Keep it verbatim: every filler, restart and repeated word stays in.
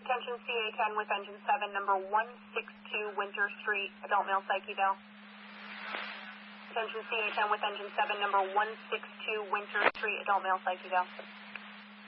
Attention C A ten with engine seven, number one six two Winter Street, adult male psych eval. Attention C A ten with engine seven, number one six two Winter Street, adult male psych eval.